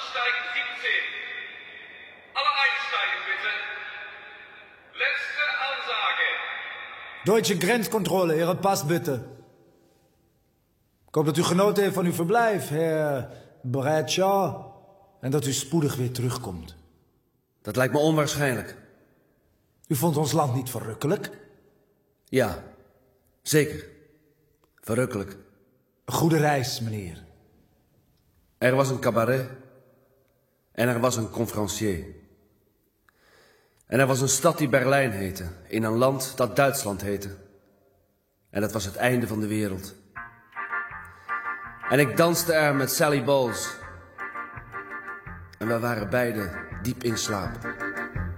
Bahnsteig 17. Alle einsteigen bitte. Letzte Ansage. Deutsche Grenzcontrole, Ihre Pass bitte. Ik hoop dat u genoten heeft van uw verblijf, heer Bradshaw. En dat u spoedig weer terugkomt. Dat lijkt me onwaarschijnlijk. U vond ons land niet verrukkelijk? Ja, zeker. Verrukkelijk. Goede reis, meneer. Er was een cabaret. En er was een conferencier. En er was een stad die Berlijn heette. In een land dat Duitsland heette. En dat was het einde van de wereld. En ik danste er met Sally Bowles. En we waren beiden diep in slaap.